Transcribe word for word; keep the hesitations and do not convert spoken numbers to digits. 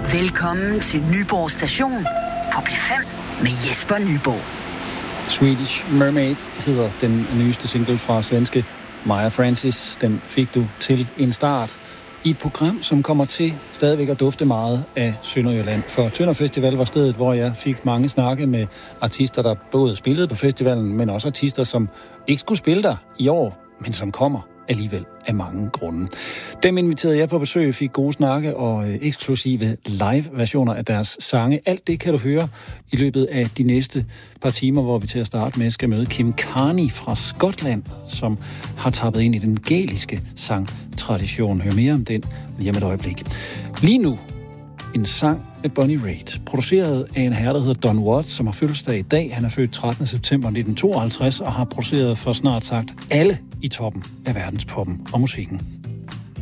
Velkommen til Nyborg Station på P fem med Jesper Nyborg. Swedish Mermaid hedder den nyeste single fra svenske Maja Francis. Den fik du til en start i et program, som kommer til stadigvæk at dufte meget af Sønderjylland. For Tønder Festival var stedet, hvor jeg fik mange snakke med artister, der både spillede på festivalen, men også artister, som ikke skulle spille der i år, men som kommer alligevel af mange grunde. Dem inviterede jeg på besøg, fik gode snakke og øh, eksklusive live-versioner af deres sange. Alt det kan du høre i løbet af de næste par timer, hvor vi til at starte med skal møde Kim Carney fra Skotland, som har tappet ind i den gæliske sangtradition. Hør mere om den lige om et øjeblik. Lige nu en sang med Bonnie Raitt, produceret af en herre, der hedder Don Watts, som har fødselsdag i dag. Han er født trettende september nitten tooghalvtreds og har produceret for snart sagt alle i toppen af verdenspoppen og musikken.